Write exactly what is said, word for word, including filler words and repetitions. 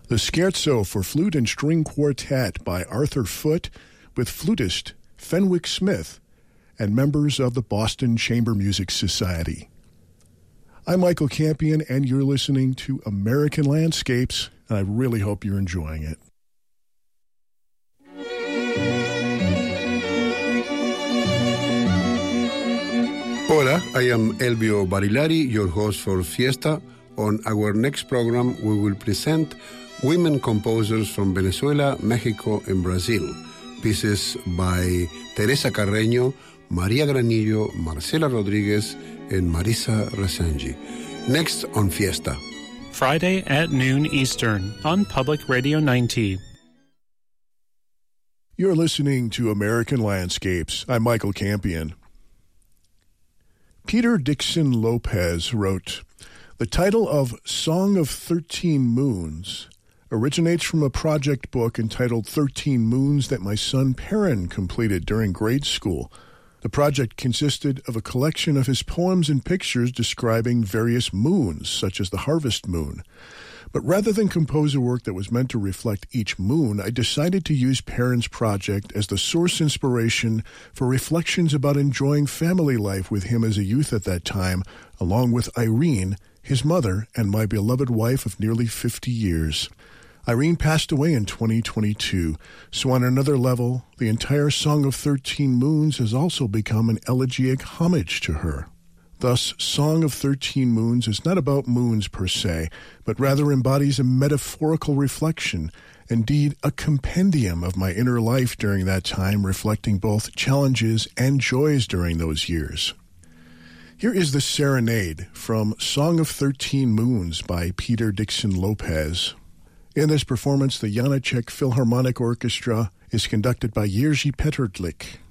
The Scherzo for Flute and String Quartet by Arthur Foote with flutist Fenwick Smith and members of the Boston Chamber Music Society. I'm Michael Campion, and you're listening to American Landscapes, and I really hope you're enjoying it. Hola, I am Elvio Barilari, your host for Fiesta. On our next program, we will present women composers from Venezuela, Mexico, and Brazil. Pieces by Teresa Carreño, Maria Granillo, Marcela Rodriguez, and Marisa Resenji. Next on Fiesta. Friday at noon Eastern on Public Radio ninety. You're listening to American Landscapes. I'm Michael Campion. Peter Dixon Lopez wrote, "The title of Song of Thirteen Moons originates from a project book entitled Thirteen Moons that my son Perrin completed during grade school. The project consisted of a collection of his poems and pictures describing various moons, such as the harvest moon. But rather than compose a work that was meant to reflect each moon, I decided to use Perrin's project as the source inspiration for reflections about enjoying family life with him as a youth at that time, along with Irene, his mother, and my beloved wife of nearly fifty years. Irene passed away in twenty twenty-two, so on another level, the entire Song of Thirteen Moons has also become an elegiac homage to her. Thus, Song of Thirteen Moons is not about moons per se, but rather embodies a metaphorical reflection, indeed a compendium of my inner life during that time, reflecting both challenges and joys during those years." Here is the Serenade from Song of Thirteen Moons by Peter Dixon Lopez. In this performance, the Janáček Philharmonic Orchestra is conducted by Jiří Petrdlik.